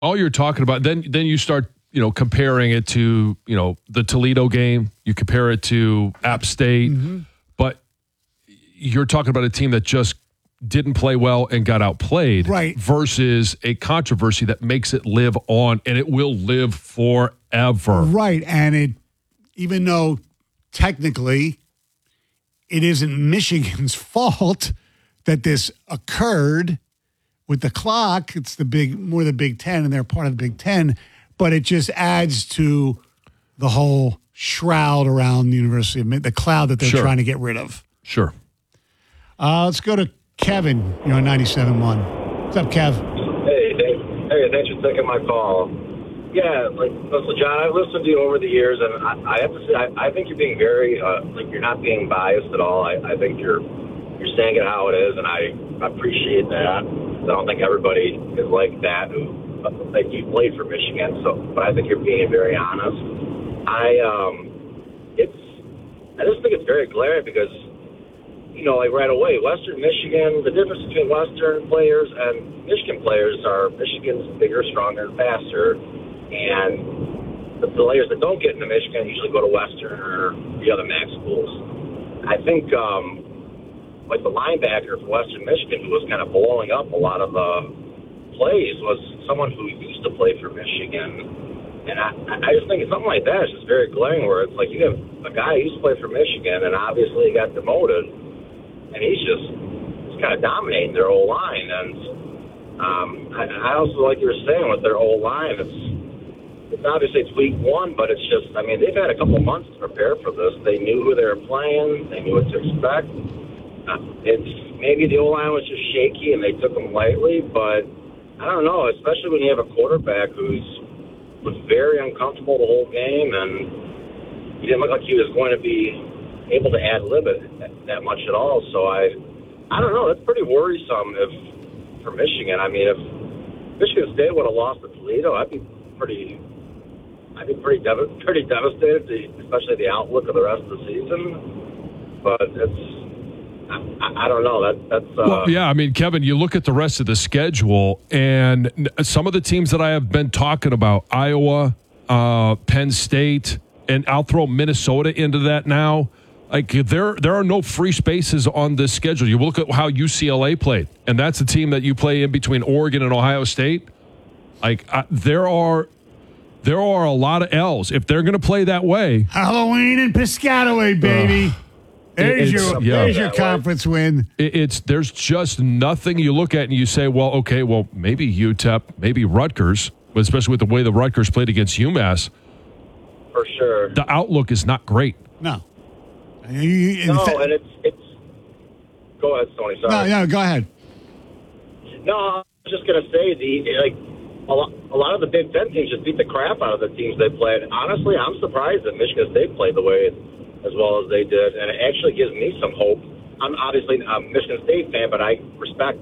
all you're talking about, then you start, comparing it to, the Toledo game. You compare it to App State. Mm-hmm. But you're talking about a team that just didn't play well and got outplayed. Right. Versus a controversy that makes it live on, and it will live forever. Right. And even though technically it isn't Michigan's fault that this occurred with the clock, it's more the Big Ten, and they're part of the Big Ten, but it just adds to the whole shroud around the University of the cloud that they're trying to get rid of. Sure. Let's go to Kevin. You're on 97.1. What's up, Kev? Hey, thanks for taking my call. Yeah, listen, John, I've listened to you over the years, and I have to say, I think you're being very, you're not being biased at all. I think you're saying it how it is, and I appreciate that. I don't think everybody is like that you played for Michigan, but I think you're being very honest. I just think it's very glaring because, right away, Western Michigan, the difference between Western players and Michigan players are Michigan's bigger, stronger, and faster. And the players that don't get into Michigan usually go to Western or the other MAC schools. I think, the linebacker for Western Michigan, who was kind of blowing up a lot of the plays, was someone who used to play for Michigan. And I just think something like that is just very glaring, where it's like you have a guy who used to play for Michigan, and obviously he got demoted, and he's kind of dominating their O-line. And I also, like you were saying, with their O-line, it's obviously it's week one, but it's just, they've had a couple months to prepare for this. They knew who they were playing. They knew what to expect. It's maybe the O-line was just shaky and they took them lightly, but I don't know, especially when you have a quarterback was very uncomfortable the whole game, and he didn't look like he was going to be able to ad-lib it that much at all. So I don't know, that's pretty worrisome for Michigan. If Michigan State would have lost to Toledo, I'd be pretty devastated, especially the outlook of the rest of the season. But I don't know. Well, yeah, Kevin, you look at the rest of the schedule, and some of the teams that I have been talking about, Iowa, Penn State, and I'll throw Minnesota into that now. There are no free spaces on this schedule. You look at how UCLA played, and that's a team that you play in between Oregon and Ohio State. There are a lot of L's. If they're going to play that way. Halloween and Piscataway, baby. There's your conference win. There's just nothing you look at and you say, maybe UTEP, maybe Rutgers, especially with the way the Rutgers played against UMass. For sure. The outlook is not great. No. And it's. Go ahead, Tony. Sorry. No, go ahead. No, I was just going to say a lot of the Big Ten teams just beat the crap out of the teams they played. Honestly, I'm surprised that Michigan State played the way as well as they did, and it actually gives me some hope. I'm obviously a Michigan State fan, but I respect,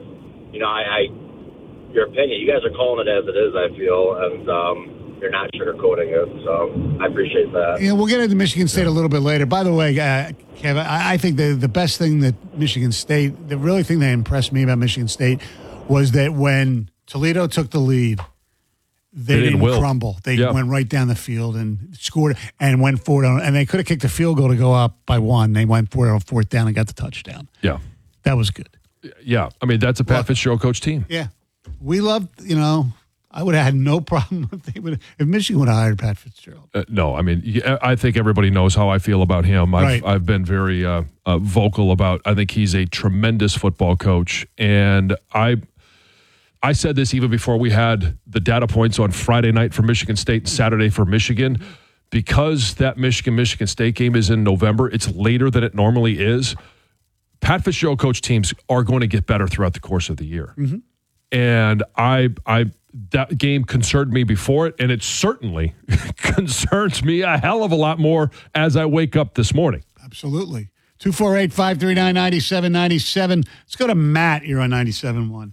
your opinion. You guys are calling it as it is, I feel, and you're not sugarcoating it, so I appreciate that. Yeah, we'll get into Michigan State a little bit later. By the way, Kevin, I think the best thing that Michigan State, the really thing that impressed me about Michigan State was that when Toledo took the lead, they didn't crumble. They went right down the field and scored and went forward. And they could have kicked a field goal to go up by one. They went forward on fourth down and got the touchdown. Yeah. That was good. Yeah. That's a Pat Fitzgerald coach team. Yeah. We loved, I would have had no problem if Michigan would have hired Pat Fitzgerald. No, I think everybody knows how I feel about him. I've been very vocal about, I think he's a tremendous football coach. And I said this even before we had the data points on Friday night for Michigan State and Saturday for Michigan. Because that Michigan State game is in November, it's later than it normally is. Pat Fitzgerald coach teams are going to get better throughout the course of the year. Mm-hmm. And that game concerned me before it, and it certainly concerns me a hell of a lot more as I wake up this morning. Absolutely. 248-539-9797. Let's go to Matt. You're on 97.1.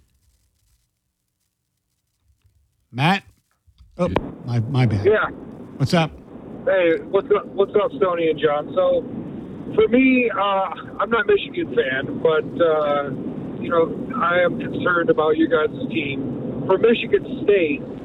Matt? Oh, my bad. Yeah. What's up? Hey, what's up, Stoney and John? So, for me, I'm not a Michigan fan, but, I am concerned about you guys' team. For Michigan State,